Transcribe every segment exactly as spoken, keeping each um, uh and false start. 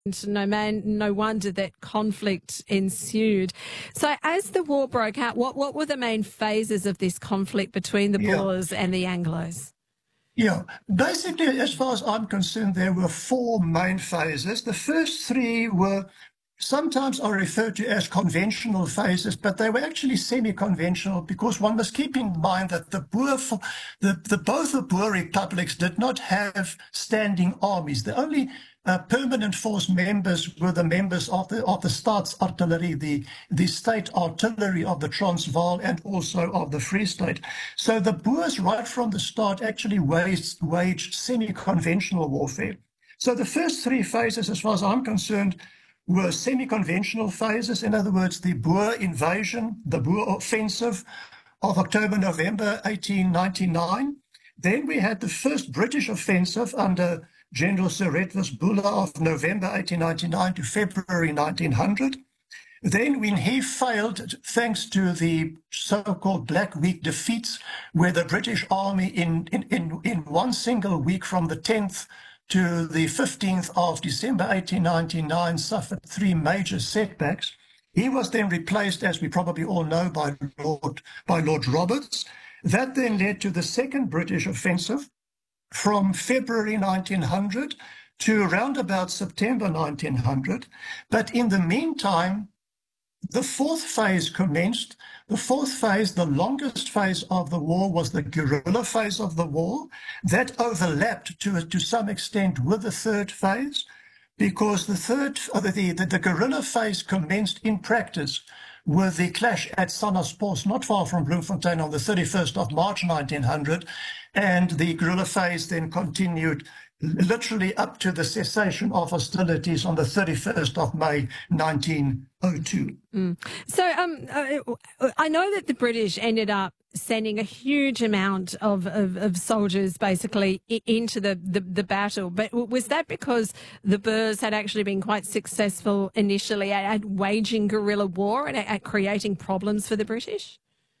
No man, no wonder that conflict ensued. So as the war broke out, what, what were the main phases of this conflict between the Yeah. Boers and the Anglos? Yeah, basically, as far as I'm concerned, there were four main phases. The first three were sometimes are referred to as conventional phases, but they were actually semi-conventional because one must keep in mind that the Boer, the, the both the Boer republics did not have standing armies. The only uh, permanent force members were the members of the of the Staatsartillerie, the the state artillery of the Transvaal and also of the Free State. So the Boers, right from the start, actually waged, waged semi-conventional warfare. So the first three phases, as far as I'm concerned, were semi-conventional phases. In other words, the Boer invasion, the Boer offensive of October-November eighteen ninety-nine. Then we had the first British offensive under General Sir Redvers Buller of November eighteen ninety-nine to February nineteen hundred. Then when he failed, thanks to the so-called Black Week defeats, where the British Army in, in, in, in one single week from the tenth to the fifteenth of December eighteen ninety-nine suffered three major setbacks. He was then replaced, as we probably all know, by Lord, by Lord Roberts. That then led to the second British offensive from February nineteen hundred to around about September nineteen hundred. But in the meantime, the fourth phase commenced. The fourth phase, the longest phase of the war, was the guerrilla phase of the war. That overlapped to, to some extent with the third phase, because the third, the, the, the guerrilla phase commenced in practice with the clash at Sannaspos, not far from Bloemfontein, on the thirty-first of March nineteen hundred, and the guerrilla phase then continued literally up to the cessation of hostilities on the thirty-first of May nineteen oh two. Mm. So um, uh, I know that the British ended up sending a huge amount of, of, of soldiers basically into the, the, the battle, but was that because the Boers had actually been quite successful initially at, at waging guerrilla war and at, at creating problems for the British?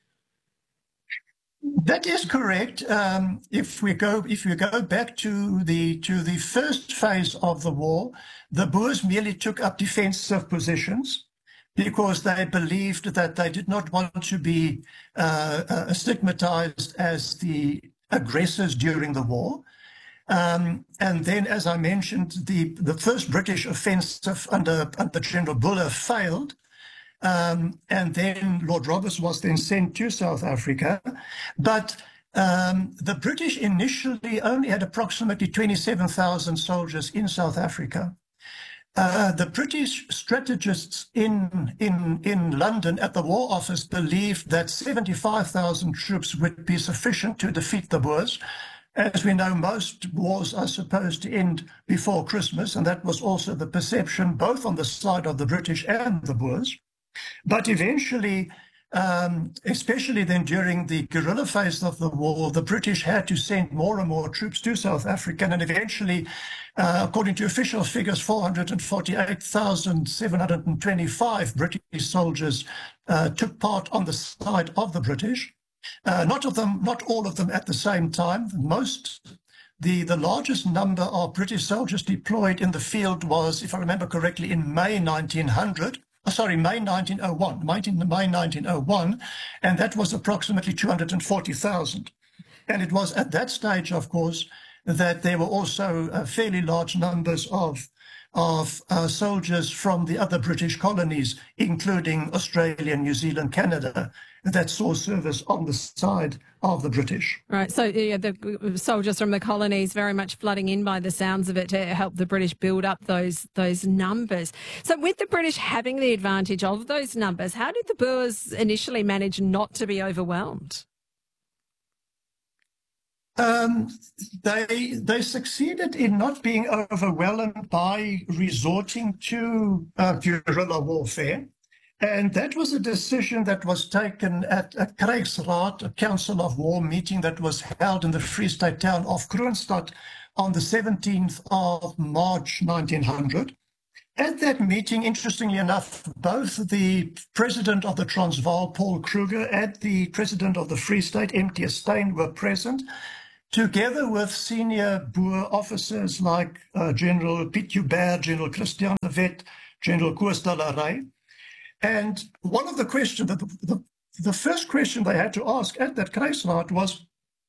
That is correct. Um, if we go, if we go back to the to the first phase of the war, the Boers merely took up defensive positions because they believed that they did not want to be uh, uh, stigmatized as the aggressors during the war. Um, and then, as I mentioned, the the first British offensive under under General Buller failed. Um, and then Lord Roberts was then sent to South Africa. But um, the British initially only had approximately twenty-seven thousand soldiers in South Africa. Uh, the British strategists in, in, in London at the War Office believed that seventy-five thousand troops would be sufficient to defeat the Boers. As we know, most wars are supposed to end before Christmas, and that was also the perception both on the side of the British and the Boers. But eventually, um, especially then during the guerrilla phase of the war, the British had to send more and more troops to South Africa. And eventually, uh, according to official figures, four hundred forty-eight thousand seven hundred twenty-five British soldiers uh, took part on the side of the British. Uh, not of them, not all of them at the same time. Most, the, the largest number of British soldiers deployed in the field was, if I remember correctly, in May nineteen hundred. Oh, sorry, May nineteen oh one, May nineteen oh one, and that was approximately two hundred forty thousand. And it was at that stage, of course, that there were also uh, fairly large numbers of, of uh, soldiers from the other British colonies, including Australia, New Zealand, Canada, that saw service on the side of the British. Right, so yeah, the soldiers from the colonies very much flooding in by the sounds of it to help the British build up those those numbers. So with the British having the advantage of those numbers, how did the Boers initially manage not to be overwhelmed? Um, they they succeeded in not being overwhelmed by resorting to uh, guerrilla warfare. And that was a decision that was taken at a Krijgsraad, a Council of War meeting that was held in the Free State town of Kroonstad on the seventeenth of March nineteen hundred. At that meeting, interestingly enough, both the president of the Transvaal, Paul Kruger, and the president of the Free State, M T S Steyn, were present. together with senior Boer officers like uh, General Piet Joubert, General Christian de Wet, General Koos de la Rey. And one of the questions, the, the, the first question they had to ask at that Kruisraad was,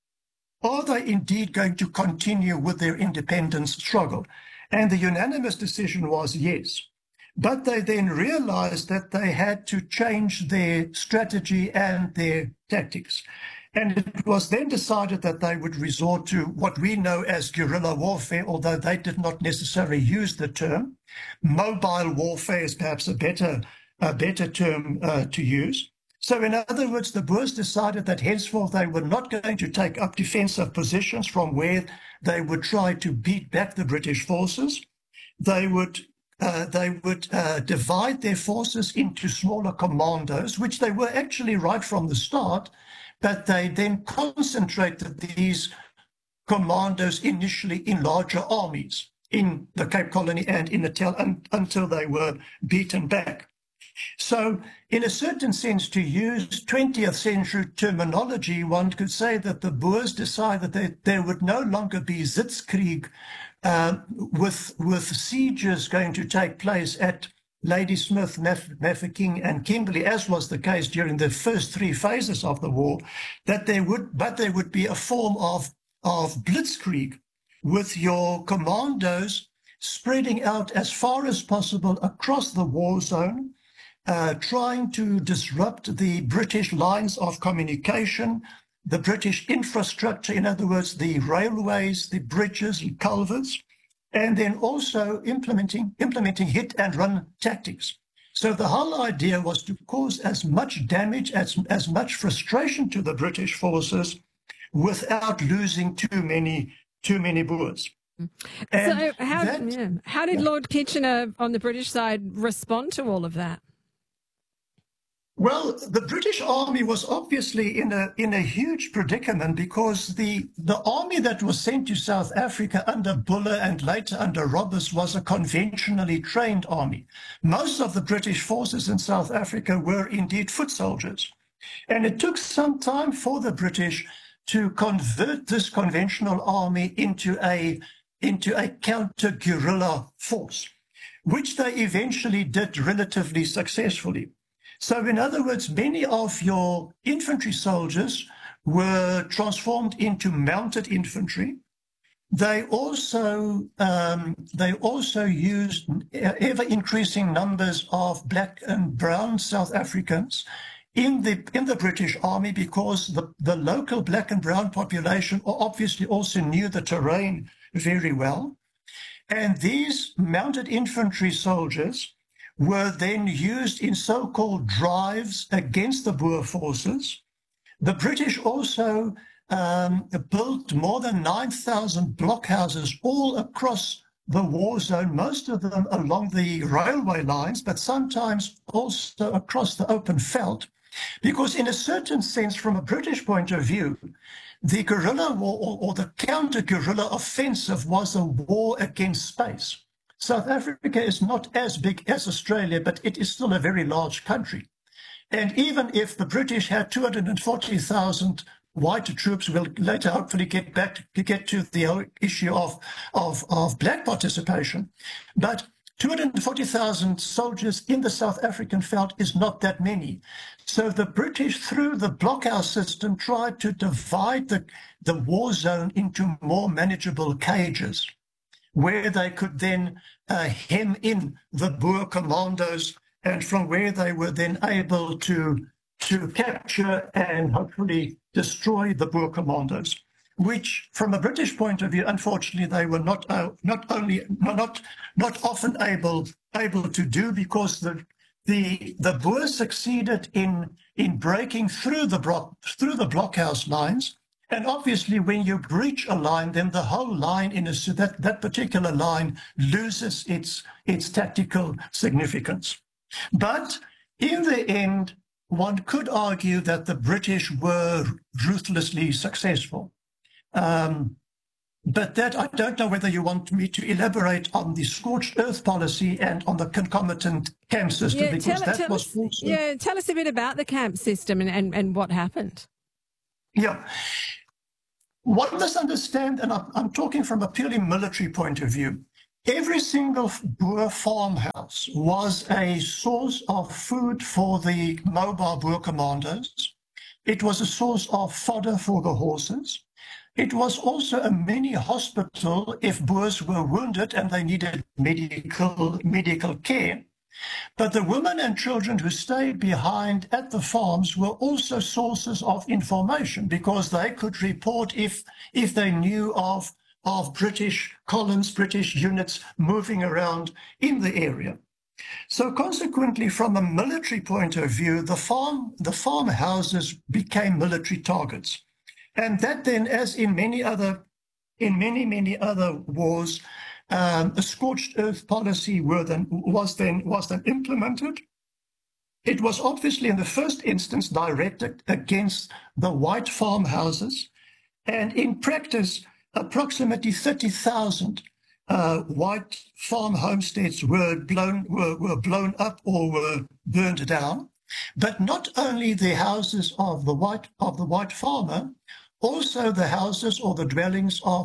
are they indeed going to continue with their independence struggle? And the unanimous decision was yes. But they then realized that they had to change their strategy and their tactics. And it was then decided that they would resort to what we know as guerrilla warfare, although they did not necessarily use the term. Mobile warfare is perhaps a better, a better term uh, to use. So in other words, the Boers decided that henceforth they were not going to take up defensive positions from where they would try to beat back the British forces. They would Uh, they would uh, divide their forces into smaller commandos, which they were actually right from the start, but they then concentrated these commandos initially in larger armies in the Cape Colony and in Natal un until they were beaten back. So in a certain sense, to use twentieth century terminology, one could say that the Boers decided that there would no longer be Sitzkrieg uh, with, with sieges going to take place at Ladysmith, Mafeking and Kimberley, as was the case during the first three phases of the war, that there would, but there would be a form of, of blitzkrieg with your commandos spreading out as far as possible across the war zone, Uh, trying to disrupt the British lines of communication, the British infrastructure, in other words, the railways, the bridges and culverts, and then also implementing, implementing hit and run tactics. So the whole idea was to cause as much damage, as, as much frustration to the British forces without losing too many, too many Boers. And so how, that, yeah, how did Lord Kitchener on the British side respond to all of that? Well, the British Army was obviously in a in a huge predicament because the the army that was sent to South Africa under Buller and later under Roberts was a conventionally trained army. Most of the British forces in South Africa were indeed foot soldiers. And it took some time for the British to convert this conventional army into a into a counter-guerrilla force, which they eventually did relatively successfully. So in other words, many of your infantry soldiers were transformed into mounted infantry. They also, um, they also used ever-increasing numbers of black and brown South Africans in the, in the British Army because the, the local black and brown population obviously also knew the terrain very well. And these mounted infantry soldiers were then used in so-called drives against the Boer forces. The British also um, built more than nine thousand blockhouses all across the war zone, most of them along the railway lines, but sometimes also across the open veldt, because in a certain sense, from a British point of view, the guerrilla war or, or the counter-guerrilla offensive was a war against space. South Africa is not as big as Australia, but it is still a very large country. And even if the British had two hundred forty thousand white troops, we'll later hopefully get back to get to the issue of, of, of black participation, but two hundred forty thousand soldiers in the South African veldt is not that many. So the British, through the blockhouse system, tried to divide the, the war zone into more manageable cages, where they could then uh, hem in the Boer commandos, and from where they were then able to, to capture and hopefully destroy the Boer commandos, which from a British point of view, unfortunately, they were not uh, not only not not often able able to do, because the the the Boers succeeded in in breaking through the block through the blockhouse lines. And obviously, when you breach a line, then the whole line in a, so that, that particular line loses its, its tactical significance. But in the end, one could argue that the British were ruthlessly successful. Um, but that, I don't know whether you want me to elaborate on the scorched earth policy and on the concomitant camp system, yeah, because tell, that tell was us, also... Yeah, tell us a bit about the camp system and, and, and what happened. Yeah. One must understand, and I'm, I'm talking from a purely military point of view, every single Boer farmhouse was a source of food for the mobile Boer commandos. It was a source of fodder for the horses. It was also a mini hospital if Boers were wounded and they needed medical, medical care. But the women and children who stayed behind at the farms were also sources of information because they could report if, if they knew of, of British columns, British units moving around in the area. So consequently, from a military point of view, the farm, the farmhouses became military targets. And that then, as in many other, in many, many other wars, um, a scorched earth policy were then, was, then, was then implemented. It was obviously in the first instance directed against the white farmhouses. And in practice, approximately thirty thousand uh, white farm homesteads were blown, were, were blown up or were burned down. But not only the houses of the white, of the white farmer, also the houses or the dwellings of